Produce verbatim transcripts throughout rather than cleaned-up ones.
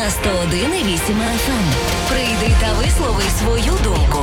на сто один і вісім еф ем. Прийди та вислови свою думку.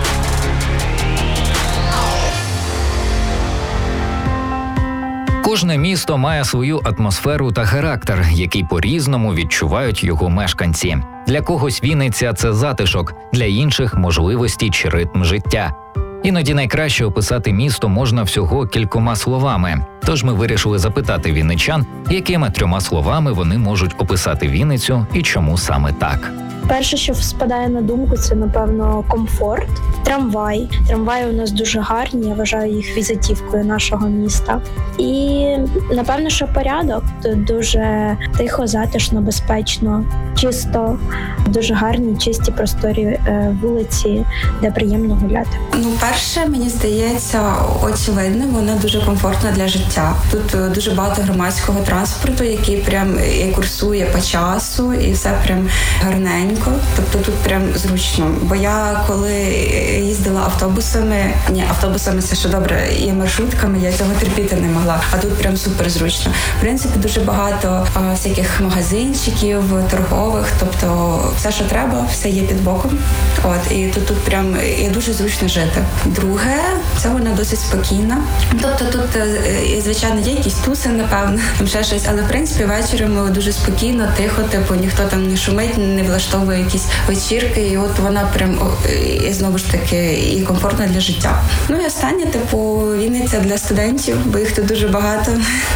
Кожне місто має свою атмосферу та характер, який по-різному відчувають його мешканці. Для когось Вінниця – це затишок, для інших – можливості чи ритм життя. Іноді найкраще описати місто можна всього кількома словами. Тож ми вирішили запитати вінничан, якими трьома словами вони можуть описати Вінницю і чому саме так. Перше, що спадає на думку, це, напевно, комфорт. Трамвай. Трамваї у нас дуже гарні, я вважаю їх візитівкою нашого міста. І, напевно, що порядок. Тут дуже тихо, затишно, безпечно, чисто, дуже гарні, чисті, просторі вулиці, де приємно гуляти. Ну, перше, мені здається, очевидно, вона дуже комфортна для життя. Тут дуже багато громадського транспорту, який прям курсує по часу, і все прям гарненько. Тобто тут прям зручно. Бо я коли їздила автобусами, ні, автобусами це ще добре, і маршрутками, я цього терпіти не могла. А тут прям супер зручно. В принципі, дуже багато а, всяких магазинчиків, торгових, тобто все, що треба, все є під боком. От, і тут, тут прям є дуже зручно жити. Друге, це вона досить спокійна. Тобто тут, звичайно, є якісь туси, напевно, там ще щось, але в принципі вечором дуже спокійно, тихо, типу, ніхто там не шумить, не влаштовує якісь вечірки, і от вона прям, і знову ж таки, і комфортна для життя. Ну і останнє, типу, Вінниця для студентів, бо їх тут дуже багато.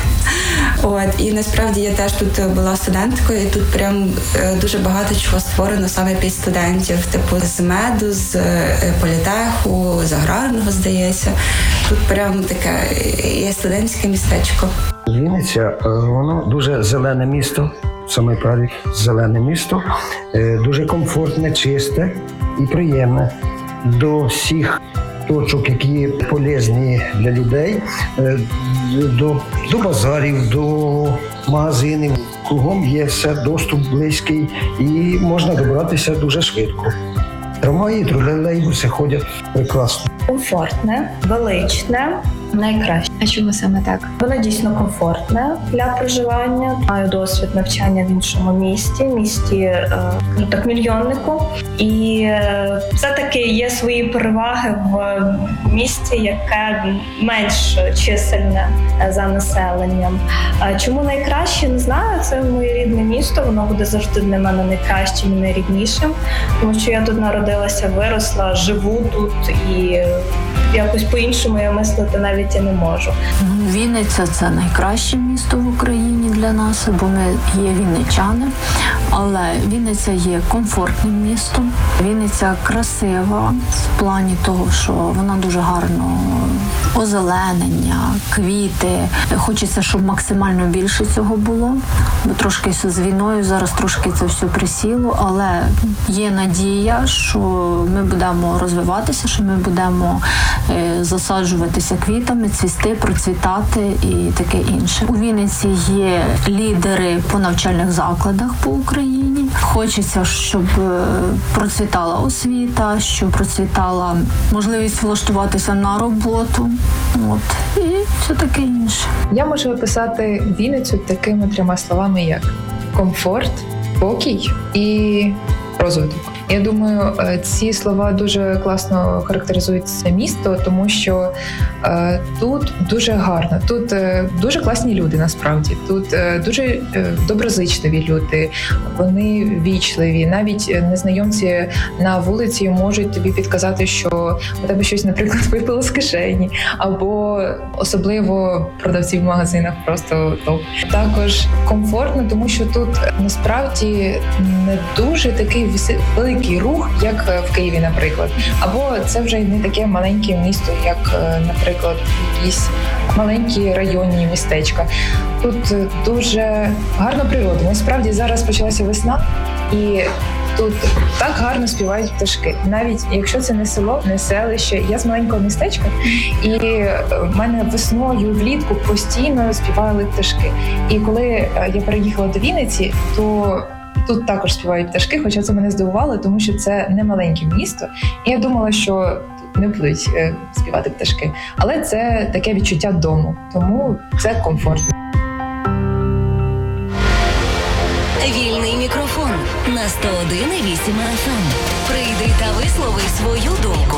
От, і насправді я теж тут була студенткою, і тут прям дуже багато чого створено саме під студентів, типу з меду, з політеху, з аграрного, здається. Тут прям таке є студентське містечко. Вінниця, воно дуже зелене місто, саме правильно, зелене місто, дуже комфортне, чисте і приємне до всіх точок, які полезні для людей, до, до базарів, до магазинів. Кругом є все, доступ близький і можна добратися дуже швидко. Трамваї, тролейбуси ходять прекрасно. Комфортне, величне, найкраще. А чому саме так? Воно дійсно комфортне для проживання. Маю досвід навчання в іншому місті, місті, е, так, мільйоннику. І е, все-таки є свої переваги в місті, яке менш чисельне за населенням. А чому найкраще, не знаю. Це моє рідне місто, воно буде завжди для мене найкращим і найріднішим. Тому що я тут народилася, виросла, живу тут і якось по-іншому я мислити навіть і не можу. Вінниця – це найкраще місто в Україні для нас, бо ми є вінничани. Але Вінниця є комфортним містом. Вінниця красива в плані того, що вона дуже гарно озеленення, квіти. Хочеться, щоб максимально більше цього було. Бо трошки все з війною, зараз трошки це все присіло, але є надія, що ми будемо розвиватися, що ми будемо засаджуватися квітами, цвісти, процвітати і таке інше. У Вінниці є лідери по навчальних закладах по Україні. Хочеться, щоб процвітала освіта, щоб процвітала можливість влаштуватися на роботу. От. І все таке інше. Я можу описати Вінницю такими трьома словами, як комфорт, спокій і розвиток. Я думаю, ці слова дуже класно характеризують це місто, тому що е, тут дуже гарно, тут е, дуже класні люди насправді, тут е, дуже е, доброзичливі люди, вони вічливі, навіть незнайомці на вулиці можуть тобі підказати, що у тебе щось, наприклад, випало з кишені, або особливо продавці в магазинах просто топ. Також комфортно, тому що тут насправді не дуже такий великий великий рух, як в Києві, наприклад. Або це вже не таке маленьке місто, як, наприклад, якісь маленькі районні містечка. Тут дуже гарна природа. Насправді зараз почалася весна, і тут так гарно співають пташки. Навіть якщо це не село, не селище, я з маленького містечка, і в мене весною, влітку постійно співали пташки. І коли я переїхала до Вінниці, то тут також співають пташки, хоча це мене здивувало, тому що це не маленьке місто. І я думала, що тут не будуть співати пташки. Але це таке відчуття дому, тому це комфортно. Вільний мікрофон на сто один і вісім еф ем. Прийди та вислови свою думку.